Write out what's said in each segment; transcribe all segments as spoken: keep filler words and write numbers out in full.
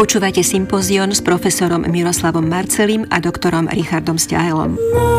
Počúvajte Sympozión s profesorom Miroslavom Marcelim a doktorom Richardom Stiahelom.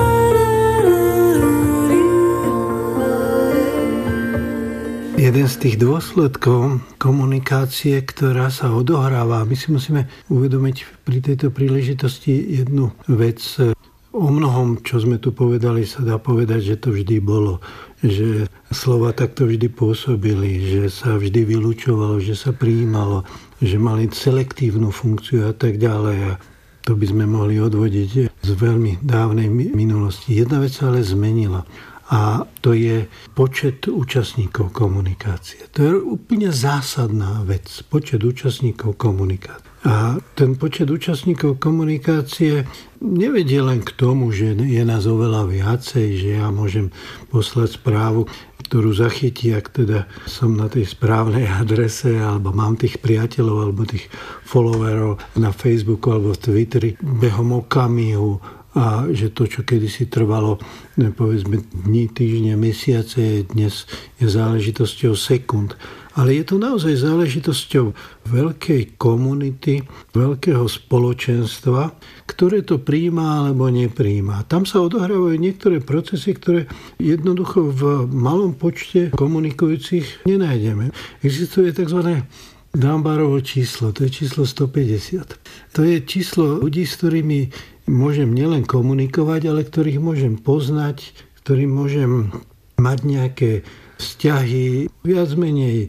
Jeden z tých dôsledkov komunikácie, ktorá sa odohráva, my si musíme uvedomiť pri tejto príležitosti jednu vec. O mnohom, čo sme tu povedali, sa dá povedať, že to vždy bolo. Že slova takto vždy pôsobili, že sa vždy vylučovalo, že sa prijímalo, že mali selektívnu funkciu a tak ďalej. A to by sme mohli odvodiť z veľmi dávnej minulosti. Jedna vec sa ale zmenila. A to je počet účastníkov komunikácie. To je úplne zásadná vec. Počet účastníkov komunikácie. A ten počet účastníkov komunikácie nevedie len k tomu, že je nás oveľa viacej, že ja môžem poslať správu, ktorú zachytí, ak teda som na tej správnej adrese, alebo mám tých priateľov, alebo tých followerov na Facebooku, alebo v Twitteri behom okamihu. A že to, čo kedysi trvalo, povedzme, dní, týždne, mesiace, dnes je záležitosťou sekúnd. Ale je to naozaj záležitosťou veľkej komunity, veľkého spoločenstva, ktoré to prijíma alebo neprijíma. Tam sa odohrávajú niektoré procesy, ktoré jednoducho v malom počte komunikujúcich nenájdeme. Existuje tzv. Dunbarovo číslo, to je číslo stopäťdesiat. To je číslo ľudí, s ktorými môžem nielen komunikovať, ale ktorých môžem poznať, ktorým môžem mať nejaké vzťahy viac menej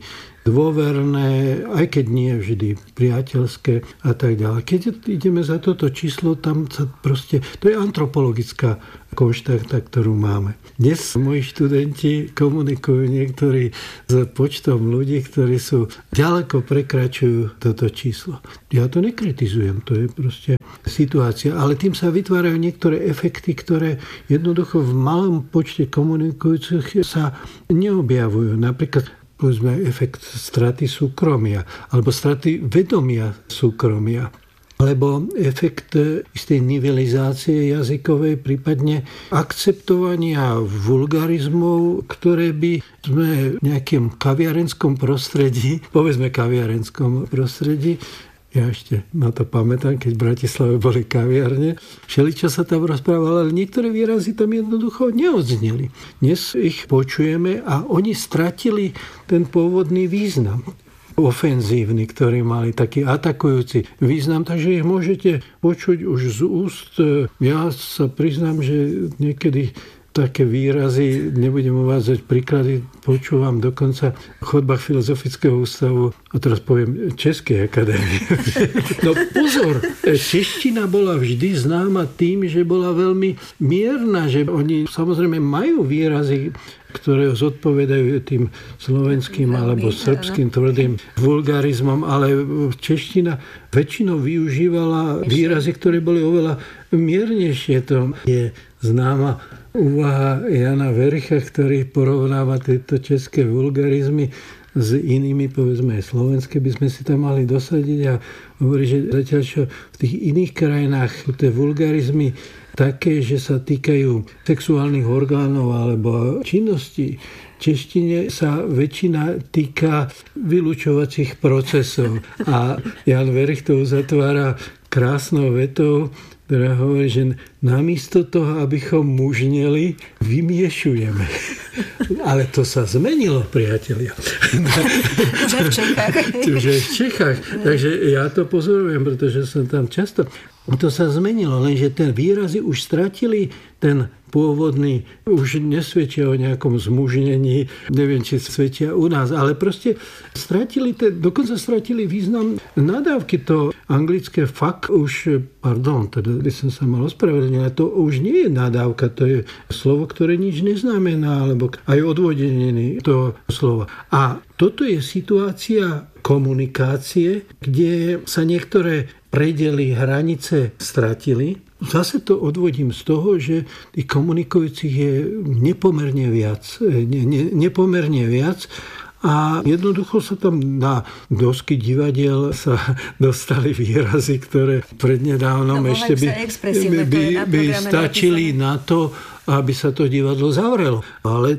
dôverné, aj keď nie vždy priateľské a tak ďalej. Keď ideme za toto číslo, tam sa proste, to je antropologická konštanta, ktorú máme. Dnes moji študenti komunikujú niektorí s počtom ľudí, ktorí sú ďaleko prekračujú toto číslo. Ja to nekritizujem, to je proste situácia, ale tým sa vytvárajú niektoré efekty, ktoré jednoducho v malom počte komunikujúcich sa neobjavujú. Napríklad povedzme efekt straty súkromia alebo straty vedomia súkromia. Alebo efekt istej nivelizácie jazykovej, prípadne akceptovania vulgarizmov, ktoré by sme v nejakom kaviarenskom prostredí, povedzme kaviarenskom prostredí, ja ešte na to pamätám, keď v Bratislave boli kaviarne. Všeličo sa tam rozprávalo, ale niektoré výrazy tam jednoducho neodzneli. Dnes ich počujeme a oni stratili ten pôvodný význam. Ofenzívny, ktorý mali taký atakujúci význam, takže ich môžete počuť už z úst. Ja sa priznám, že niekedy také výrazy, nebudem uvádzať príklady, počúvam dokonca v chodbách Filozofického ústavu, a teraz poviem Českej akadémie. No pozor, čeština bola vždy známa tým, že bola veľmi mierna, že oni samozrejme majú výrazy, ktoré zodpovedajú tým slovenským alebo srbským tvrdým vulgarizmom, ale čeština väčšinou využívala výrazy, ktoré boli oveľa miernejšie. To je známa úvaha Jana Vericha, ktorý porovnáva tieto české vulgarizmy s inými, povedzme aj slovenské, by sme si tam mali dosadiť a hovorí, že zatiaľ čo v tých iných krajinách tie vulgarizmy také, že sa týkajú sexuálnych orgánov alebo činností, češtine sa väčšina týka vylučovacích procesov. A Jan Verich to uzatvára krásnou vetou, ktorá hovorí, že namiesto toho, abychom mužneli, vymiešujeme. Ale to sa zmenilo, priatelia. Už aj v Čechách. Už aj v Čechách. Takže ja to pozorujem, pretože som tam často. To sa zmenilo, lenže ten výrazy už stratili ten pôvodný, už nesvedčia o nejakom zmužnení, neviem, či svedčia u nás, ale proste stratili, ten, dokonca stratili význam nadávky. To anglické fuck už, pardon, teda by som sa mal ospravedlniť, ale to už nie je nadávka, to je slovo, ktoré nič neznamená, alebo aj odvodenie toho slova. A toto je situácia komunikácie, kde sa niektoré predely, hranice stratili. Zase to odvodím z toho, že tých komunikujúcich je nepomerne viac. Ne, ne, nepomerne viac. A jednoducho sa tam na dosky divadiel sa dostali výrazy, ktoré prednedávnom no, ešte by, by, by, by stačili na to, aby sa to divadlo zavrelo. Ale tak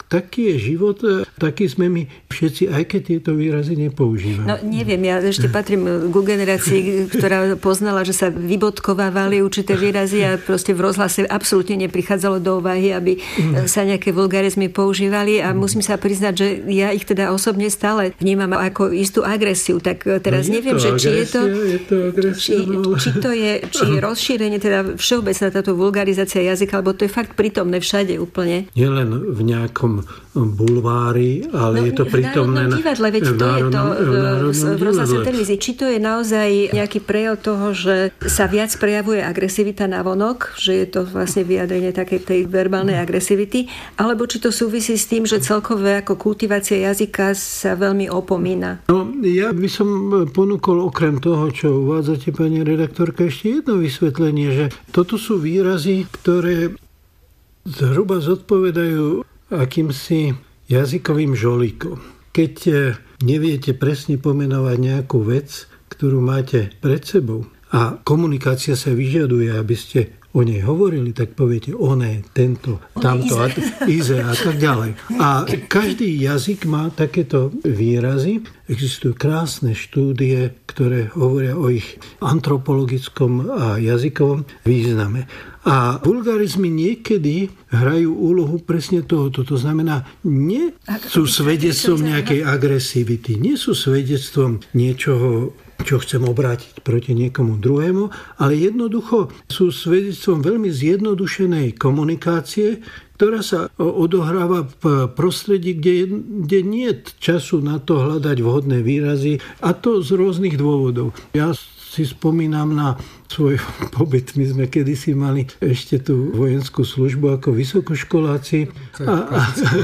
taký je život, taký sme my všetci, aj keď tieto výrazy nepoužívame. No neviem, ja ešte patrím ku generácii, ktorá poznala, že sa vybodkovávali určité výrazy a proste v rozhlase absolútne neprichádzalo do úvahy, aby sa nejaké vulgarizmy používali a musím sa priznať, že ja ich teda osobne stále vnímam ako istú agresiu. Tak teraz no neviem, že či je to, je to agresia, či, či to je či rozšírenie, teda všeobecná táto vulgarizácia jazyka, alebo to je fakt prítomné všade úplne. Nielen v nejakom bulvári, ale no, je to prítomné v divadle, veď to je to v rozhlase televízii. Či to je naozaj nejaký prejav toho, že sa viac prejavuje agresivita navonok, že je to vlastne vyjadrenie takej tej verbálnej agresivity, alebo či to súvisí s tým, že celkové ako kultivácia jazyka sa veľmi opomína. No, ja by som ponúkol okrem toho, čo uvádzate, pani redaktorka, ešte jedno vysvetlenie, že toto sú výrazy, ktoré zhruba zodpovedajú akýmsi jazykovým žolíkom. Keď neviete presne pomenovať nejakú vec, ktorú máte pred sebou a komunikácia sa vyžaduje, aby ste o nej hovorili, tak poviete oné, tento, tamto, a, ize a tak ďalej. A každý jazyk má takéto výrazy. Existujú krásne štúdie, ktoré hovoria o ich antropologickom a jazykovom význame. A vulgarizmy niekedy hrajú úlohu presne tohoto. To znamená, nie sú svedectvom nejakej agresivity, nie sú svedectvom niečoho, čo chcem obrátiť proti niekomu druhému, ale jednoducho sú svedectvom veľmi zjednodušenej komunikácie, ktorá sa odohráva v prostredí, kde, kde nie je času na to hľadať vhodné výrazy, a to z rôznych dôvodov. Ja si spomínam na svoj pobyt. My sme kedysi mali ešte tú vojenskú službu ako vysokoškoláci. A, a,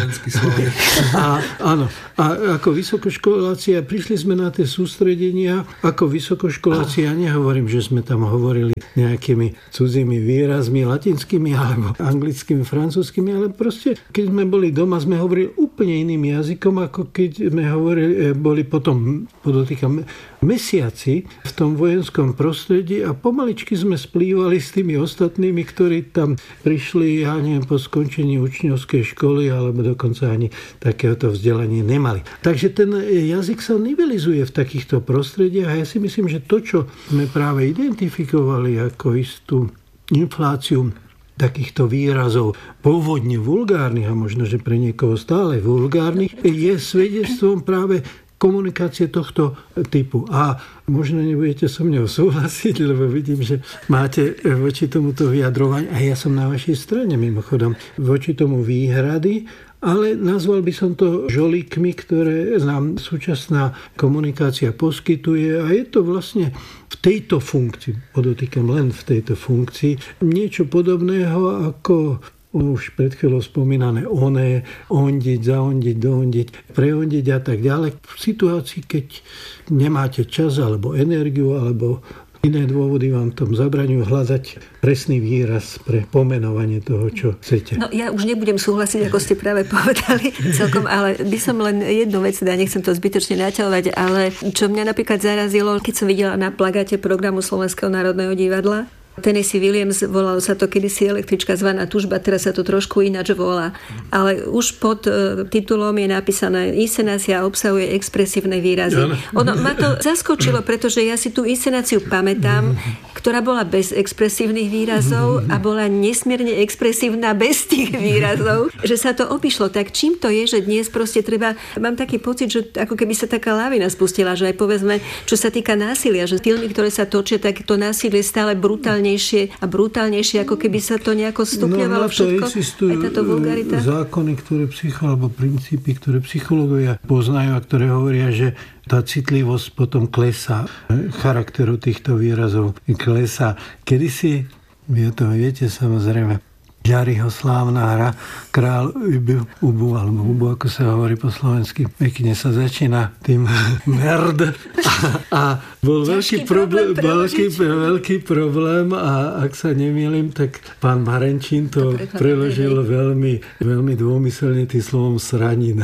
a, áno, a ako vysokoškoláci a prišli sme na tie sústredenia ako vysokoškoláci. Ja nehovorím, že sme tam hovorili nejakými cudzými výrazmi, latinskými alebo anglickými, francúzskými, ale proste, keď sme boli doma, sme hovorili úplne iným jazykom, ako keď sme hovorili, boli potom, podotýkam, mesiaci v tom vojenskom prostredí a pomaličky sme splývali s tými ostatnými, ktorí tam prišli, ja neviem, po skončení učňovskej školy alebo dokonca ani takéhoto vzdelanie nemali. Takže ten jazyk sa nivelizuje v takýchto prostrediach a ja si myslím, že to, čo sme práve identifikovali ako istú infláciu takýchto výrazov pôvodne vulgárnych a možno, že pre niekoho stále vulgárnych, je svedectvom práve komunikácie tohto typu. A možno nebudete so mnou súhlasiť, lebo vidím, že máte voči tomuto vyjadrovaniu, a ja som na vašej strane mimochodom, voči tomu výhrady, ale nazval by som to žolíkmi, ktoré nám súčasná komunikácia poskytuje, a je to vlastne v tejto funkcii, podotýkam len v tejto funkcii, niečo podobného ako už pred chvíľou spomínané oné, ondiť, zaondiť, doondiť, preondiť a tak ďalej. V situácii, keď nemáte čas alebo energiu alebo iné dôvody vám tom zabraňujú hľadať presný výraz pre pomenovanie toho, čo chcete. No ja už nebudem súhlasiť, ako ste práve povedali celkom, ale by som len jednu vec, teda nechcem to zbytočne naťahovať, ale čo mňa napríklad zarazilo, keď som videla na plagáte programu Slovenského národného divadla, Tennessee Williams, volalo sa to kedysi Električka zvaná Tužba, teraz sa to trošku ináč volá. Ale už pod uh, titulom je napísané: inscenácia obsahuje expresívne výrazy. Ono ma to zaskočilo, pretože ja si tú inscenáciu pamätám, ktorá bola bez expresívnych výrazov a bola nesmierne expresívna bez tých výrazov, že sa to obišlo. Tak čím to je, že dnes proste treba, mám taký pocit, že ako keby sa taká lavina spustila, že aj povedzme, čo sa týka násilia, že filmy, ktoré sa točia, tak to násilie stále brutálne a brutálnejšie, ako keby sa to nejako stupňovalo no, všetko. Existujú aj táto vulgarita. Zákony, ktoré psycho, alebo princípy, ktoré psychológovia poznajú a ktoré hovoria, že tá citlivosť potom klesá. Charakteru týchto výrazov klesá. Kedysi, vy to viete samozrejme, Jariho slávna hra Král Ubu, Ubu, alebo Ubu, ako sa hovorí po slovensky, pekne sa začína tým merd. A, a bol veľký problém, veľký, veľký problém a ak sa nemýlim, tak pán Marenčín to, to preložil veľmi, veľmi dômyselne tým slovom sranina.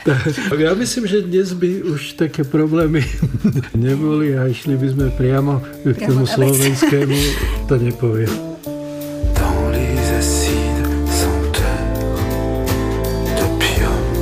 Ja myslím, že dnes by už také problémy neboli a išli by sme priamo k tomu slovenskému, to nepoviem.